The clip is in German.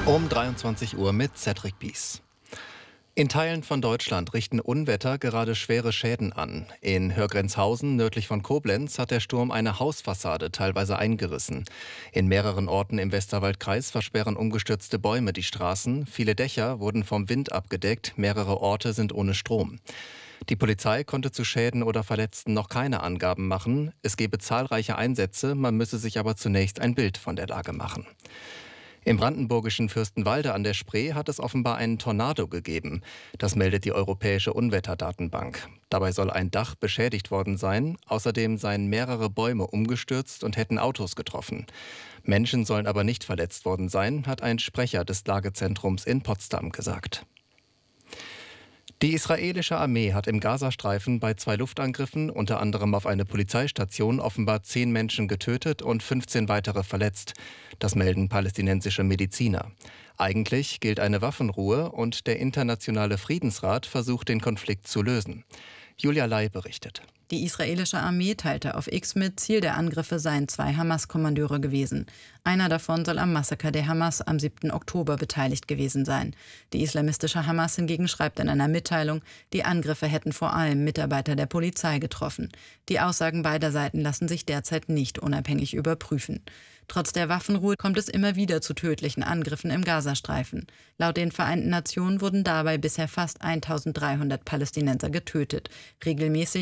Um 23 Uhr mit Cedric Bies. In Teilen von Deutschland richten Unwetter gerade schwere Schäden an. In Hörgrenzhausen, nördlich von Koblenz, hat der Sturm eine Hausfassade teilweise eingerissen. In mehreren Orten im Westerwaldkreis versperren umgestürzte Bäume die Straßen. Viele Dächer wurden vom Wind abgedeckt, mehrere Orte sind ohne Strom. Die Polizei konnte zu Schäden oder Verletzten noch keine Angaben machen. Es gebe zahlreiche Einsätze, man müsse sich aber zunächst ein Bild von der Lage machen. Im brandenburgischen Fürstenwalde an der Spree hat es offenbar einen Tornado gegeben. Das meldet die Europäische Unwetterdatenbank. Dabei soll ein Dach beschädigt worden sein. Außerdem seien mehrere Bäume umgestürzt und hätten Autos getroffen. Menschen sollen aber nicht verletzt worden sein, hat ein Sprecher des Lagezentrums in Potsdam gesagt. Die israelische Armee hat im Gazastreifen bei 2 Luftangriffen, unter anderem auf eine Polizeistation, offenbar 10 Menschen getötet und 15 weitere verletzt. Das melden palästinensische Mediziner. Eigentlich gilt eine Waffenruhe und der internationale Friedensrat versucht, den Konflikt zu lösen. Julia Lai berichtet. Die israelische Armee teilte auf X mit, Ziel der Angriffe seien 2 Hamas-Kommandeure gewesen. Einer davon soll am Massaker der Hamas am 7. Oktober beteiligt gewesen sein. Die islamistische Hamas hingegen schreibt in einer Mitteilung, die Angriffe hätten vor allem Mitarbeiter der Polizei getroffen. Die Aussagen beider Seiten lassen sich derzeit nicht unabhängig überprüfen. Trotz der Waffenruhe kommt es immer wieder zu tödlichen Angriffen im Gazastreifen. Laut den Vereinten Nationen wurden dabei bisher fast 1300 Palästinenser getötet. Regelmäßig